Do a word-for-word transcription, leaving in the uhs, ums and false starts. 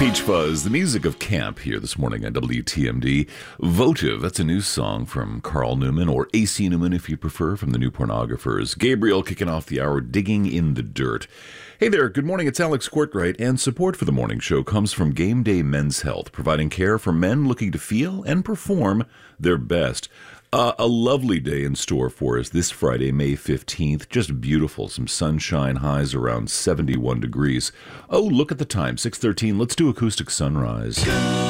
Peach Fuzz, the music of camp here this morning on W T M D. Votive, that's a new song from Carl Newman, or A C Newman if you prefer, from the New Pornographers. Gabriel kicking off the hour, digging in the dirt. Hey there, good morning, it's Alex Courtwright, and support for the morning show comes from Game Day Men's Health, providing care for men looking to feel and perform their best. Uh, a lovely day in store for us this Friday, May fifteenth. Just beautiful. Some sunshine, highs around seventy-one degrees. Oh, look at the time, six thirteen. Let's do Acoustic Sunrise.